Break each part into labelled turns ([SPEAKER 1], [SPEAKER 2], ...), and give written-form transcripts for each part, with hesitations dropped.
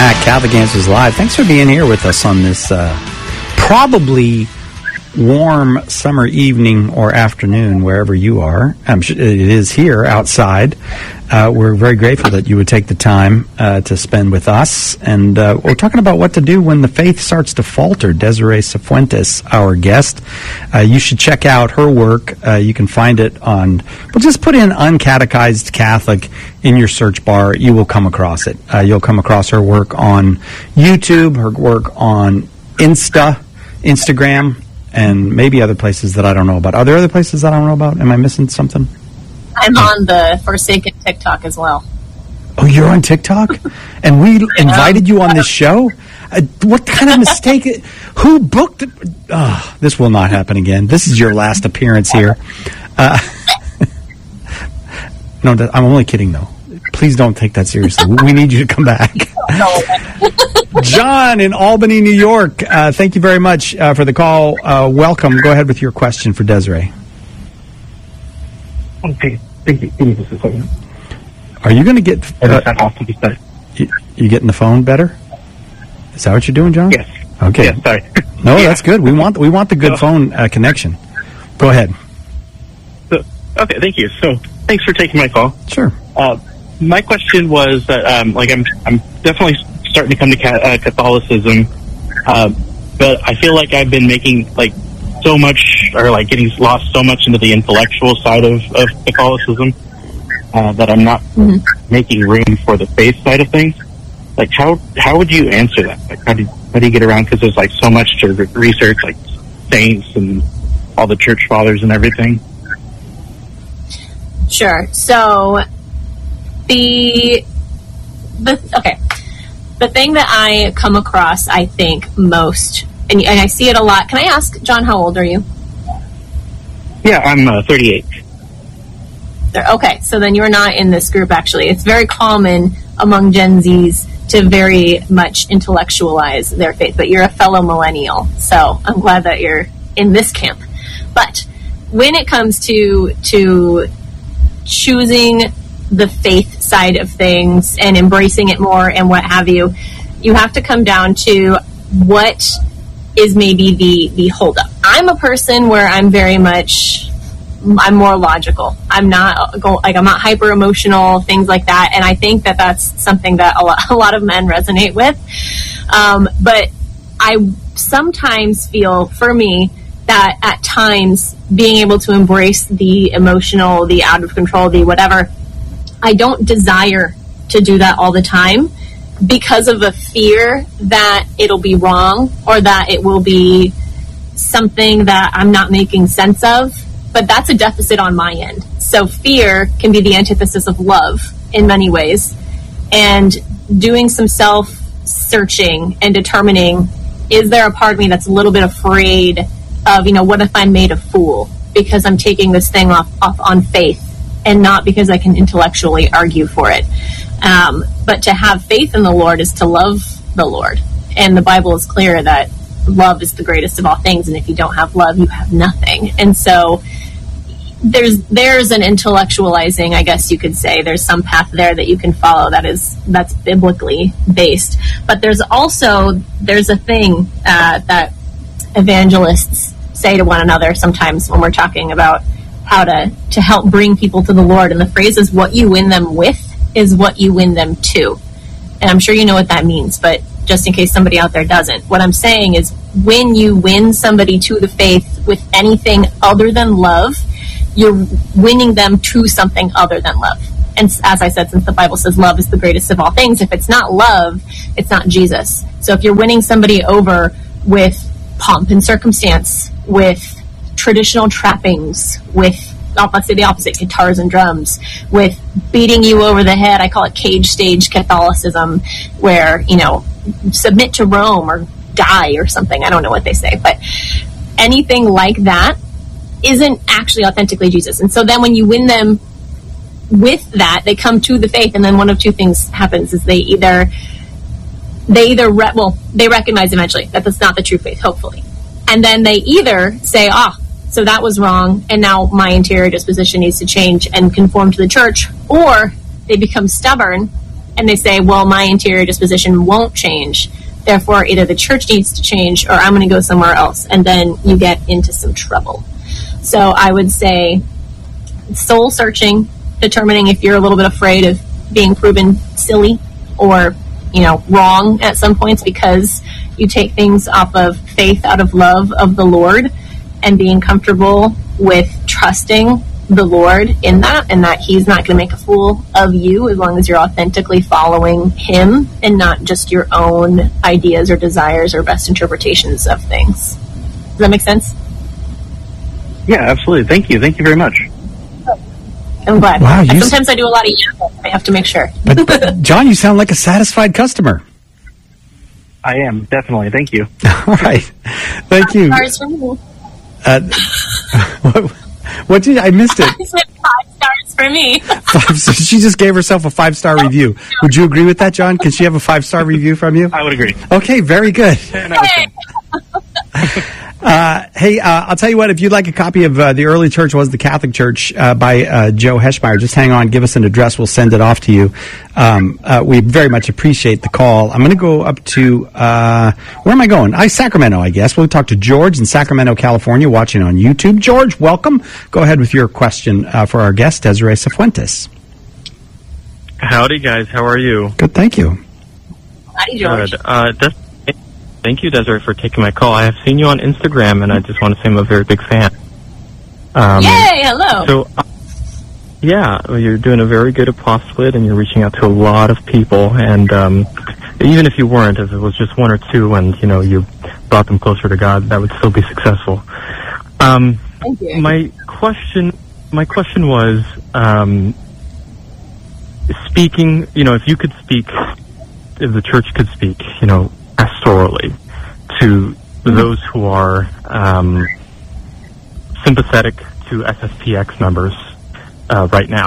[SPEAKER 1] back. Catholic Answers Live. Thanks for being here with us on this probably warm summer evening or afternoon, wherever you are. I'm sure it is here outside. We're very grateful that you would take the time to spend with us. And we're talking about what to do when the faith starts to falter. Desiree Cifuentes, our guest. You should check out her work. You can find it on, well, just put in Uncatechized Catholic in your search bar. You will come across it. You'll come across her work on YouTube, her work on Instagram, and maybe other places that I don't know about. Are there other places that I don't know about? Am I missing something?
[SPEAKER 2] I'm on the Forsaken TikTok as well.
[SPEAKER 1] Oh, you're on TikTok? And we invited you on this show? What kind of mistake? Who booked it? Oh, this will not happen again. This is your last appearance here. No, I'm only kidding, though. Please don't take that seriously. We need you to come back. John in Albany, New York. Thank you very much for the call. Welcome. Go ahead with your question for Desiree.
[SPEAKER 3] Okay. Thank you. Give me just a second.
[SPEAKER 1] Are you going to get... you getting the phone better? Is that what you're doing, John?
[SPEAKER 3] Yes.
[SPEAKER 1] Okay.
[SPEAKER 3] Yes, sorry.
[SPEAKER 1] No, that's good. We want the good phone connection. Go ahead.
[SPEAKER 3] Okay, thank you. So, thanks for taking my call.
[SPEAKER 1] Sure.
[SPEAKER 3] My question was that, I'm definitely starting to come to Catholicism, but I feel like I've been making, so much, or, getting lost so much into the intellectual side of Catholicism, that I'm not making room for the faith side of things. How would you answer that? How do you get around? Because there's, so much to research, saints and all the church fathers and everything.
[SPEAKER 2] Sure. So, the thing that I come across, I think, most, and I see it a lot. Can I ask, John, how old are you?
[SPEAKER 3] Yeah, I'm 38.
[SPEAKER 2] Okay, so then you're not in this group, actually. It's very common among Gen Zs to very much intellectualize their faith, but you're a fellow millennial, so I'm glad that you're in this camp. But when it comes to choosing the faith side of things and embracing it more and what have you, you have to come down to what is maybe the holdup. I'm a person where I'm more logical. I'm not hyper emotional, things like that. And I think that that's something that a lot of men resonate with. But I sometimes feel, for me, that at times being able to embrace the emotional, the out of control, the whatever, I don't desire to do that all the time because of a fear that it'll be wrong or that it will be something that I'm not making sense of. But that's a deficit on my end. So fear can be the antithesis of love in many ways. And doing some self-searching and determining, is there a part of me that's a little bit afraid of, what if I'm made a fool because I'm taking this thing off on faith and not because I can intellectually argue for it. But to have faith in the Lord is to love the Lord. And the Bible is clear that love is the greatest of all things. And if you don't have love, you have nothing. And so there's an intellectualizing, I guess you could say. There's some path there that you can follow that's biblically based. But there's a thing that evangelists say to one another sometimes when we're talking about how to help bring people to the Lord. And the phrase is, what you win them with is what you win them to. And I'm sure you know what that means, but just in case somebody out there doesn't, what I'm saying is, when you win somebody to the faith with anything other than love, you're winning them to something other than love. And as I said, since the Bible says love is the greatest of all things, if it's not love, it's not Jesus. So if you're winning somebody over with pomp and circumstance, with traditional trappings, with, let's say the opposite, guitars and drums, with beating you over the head, I call it cage stage Catholicism, where, submit to Rome or die or something. I don't know what they say, but anything like that isn't actually authentically Jesus. And so then when you win them with that, they come to the faith, and then one of two things happens: is they recognize eventually that that's not the true faith, hopefully. And then they either say, so that was wrong, and now my interior disposition needs to change and conform to the church, or they become stubborn and they say, well, my interior disposition won't change. Therefore, either the church needs to change or I'm going to go somewhere else. And then you get into some trouble. So I would say soul searching, determining if you're a little bit afraid of being proven silly or, wrong at some points because you take things off of faith out of love of the Lord, and being comfortable with trusting the Lord in that, and that he's not going to make a fool of you as long as you're authentically following him and not just your own ideas or desires or best interpretations of things. Does that make sense?
[SPEAKER 3] Yeah, absolutely. Thank you very much.
[SPEAKER 2] I'm glad.
[SPEAKER 1] Wow,
[SPEAKER 2] sometimes I do a lot of yapping. I have to make sure.
[SPEAKER 1] But John, you sound like a satisfied customer.
[SPEAKER 3] I am, definitely. Thank you.
[SPEAKER 1] All right. Thank you.
[SPEAKER 2] Stars for me.
[SPEAKER 1] What did I missed it?
[SPEAKER 2] I said 5 stars for me.
[SPEAKER 1] So she just gave herself a 5-star review. Would you agree with that, John? Can she have a 5-star review from you?
[SPEAKER 3] I would agree.
[SPEAKER 1] Okay, very good.
[SPEAKER 2] Hey.
[SPEAKER 1] Hey, I'll tell you what, if you'd like a copy of The Early Church Was the Catholic Church by Joe Heschmeyer, just hang on, give us an address, we'll send it off to you. We very much appreciate the call. I'm going to go up to, where am I going? Sacramento, I guess. We'll talk to George in Sacramento, California, watching on YouTube. George, welcome. Go ahead with your question for our guest, Desiree Cifuentes.
[SPEAKER 4] Howdy, guys. How are you?
[SPEAKER 1] Good, thank you.
[SPEAKER 2] Howdy, George.
[SPEAKER 4] Good. Thank you, Desiree, for taking my call. I have seen you on Instagram, and I just want to say I'm a very big fan.
[SPEAKER 2] Yay, hello.
[SPEAKER 4] So, you're doing a very good apostolate, and you're reaching out to a lot of people. And even if you weren't, if it was just 1 or 2, and you brought them closer to God, that would still be successful.
[SPEAKER 2] Thank you.
[SPEAKER 4] My question was, speaking. If you could speak, if the church could speak, pastorally to those who are sympathetic to SSPX members right now.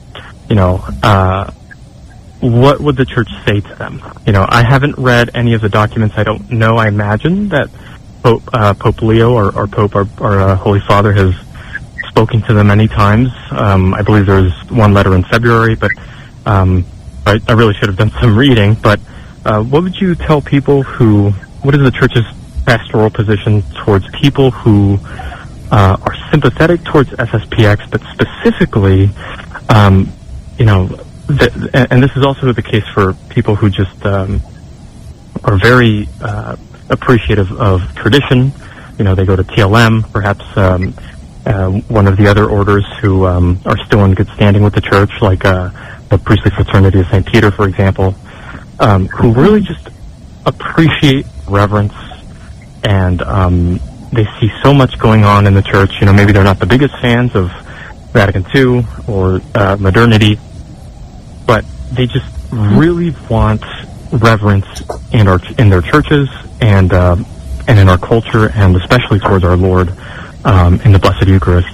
[SPEAKER 4] What would the church say to them? I haven't read any of the documents. I don't know. I imagine that Pope Leo or Pope, our Holy Father, has spoken to them many times. I believe there was one letter in February, but I really should have done some reading. But what would you tell people what is the church's pastoral position towards people who are sympathetic towards SSPX, but specifically, and this is also the case for people who just are very appreciative of tradition. They go to TLM, perhaps one of the other orders who are still in good standing with the church, like the Priestly Fraternity of St. Peter, for example, who really just appreciate reverence, and they see so much going on in the church. Maybe they're not the biggest fans of Vatican II or modernity, but they just really want reverence in their churches and in our culture, and especially towards our Lord in the Blessed Eucharist.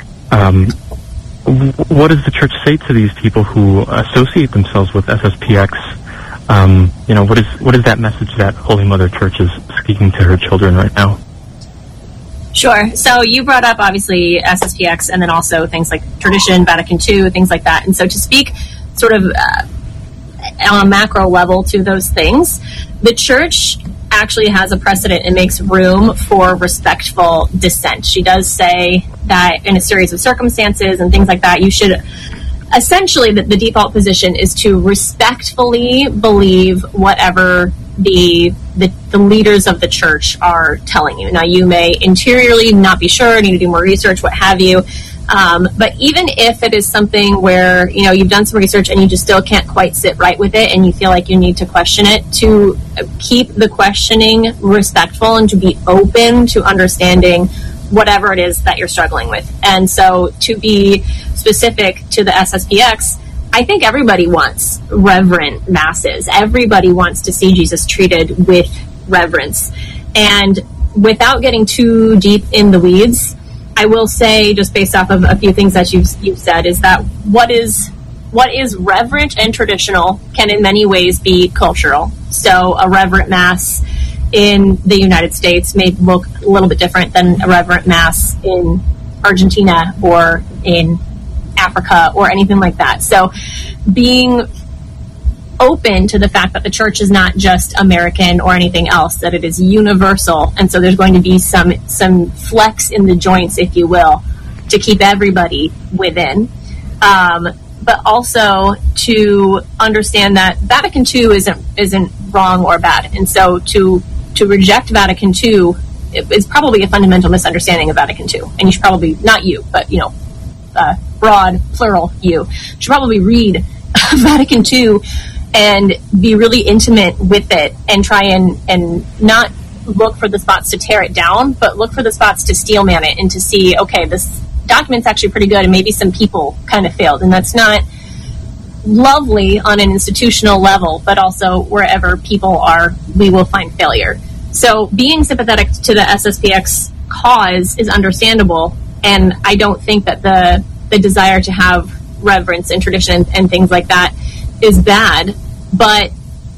[SPEAKER 4] What does the church say to these people who associate themselves with SSPX? What is that message that Holy Mother Church is speaking to her children right now?
[SPEAKER 2] Sure. So you brought up, obviously, SSPX, and then also things like tradition, Vatican II, things like that. And so to speak sort of on a macro level to those things, the church actually has a precedent and makes room for respectful dissent. She does say that in a series of circumstances and things like that, you should essentially, the default position is to respectfully believe whatever the leaders of the church are telling you. Now, you may interiorly not be sure, need to do more research, what have you. But even if it is something where, you've done some research and you just still can't quite sit right with it and you feel like you need to question it, to keep the questioning respectful and to be open to understanding whatever it is that you're struggling with. And so to be specific to the SSPX, I think everybody wants reverent masses. Everybody wants to see Jesus treated with reverence. And without getting too deep in the weeds, I will say, just based off of a few things that you've said, is that what is reverent and traditional can in many ways be cultural. So a reverent mass in the United States may look a little bit different than a reverent mass in Argentina or in Africa or anything like that. So being open to the fact that the church is not just American or anything else, that it is universal. And so there's going to be some flex in the joints, if you will, to keep everybody within. But also to understand that Vatican II isn't wrong or bad. And so to reject Vatican II is probably a fundamental misunderstanding of Vatican II. And you should probably, not you, but, broad, plural you, should probably read Vatican II and be really intimate with it and try and not look for the spots to tear it down, but look for the spots to steelman it and to see, okay, this document's actually pretty good and maybe some people kind of failed. And that's not lovely on an institutional level, but also wherever people are, we will find failure. So being sympathetic to the SSPX cause is understandable, and I don't think that the desire to have reverence and tradition and things like that is bad. But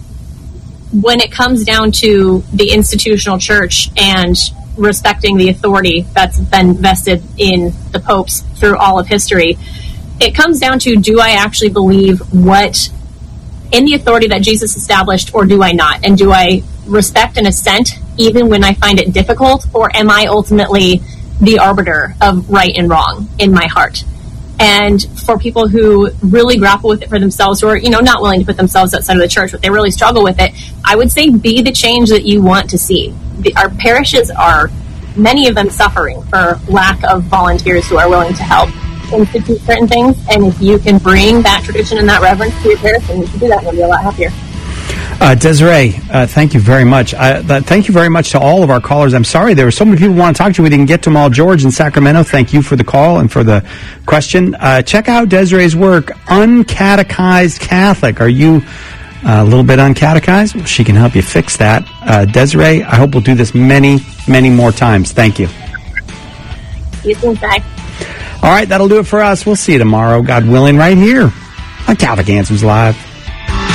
[SPEAKER 2] when it comes down to the institutional church and respecting the authority that's been vested in the popes through all of history, it comes down to, do I actually believe what in the authority that Jesus established, or do I not? And do I respect and assent even when I find it difficult, or am I ultimately the arbiter of right and wrong in my heart? And for people who really grapple with it for themselves, who are, not willing to put themselves outside of the church, but they really struggle with it, I would say be the change that you want to see. Our parishes are, many of them, suffering for lack of volunteers who are willing to help institute certain things. And if you can bring that tradition and that reverence to your parish, then you should do that, and you'll be a lot happier.
[SPEAKER 1] Desiree, thank you very much. Thank you very much to all of our callers. I'm sorry there were so many people who want to talk to you. We didn't get to them all. George in Sacramento, thank you for the call and for the question. Check out Desiree's work, Uncatechized Catholic. Are you a little bit uncatechized? Well, she can help you fix that. Desiree, I hope we'll do this many, many more times. Thank you.
[SPEAKER 2] See you soon, Zach.
[SPEAKER 1] All right, that'll do it for us. We'll see you tomorrow, God willing, right here on Catholic Answers Live.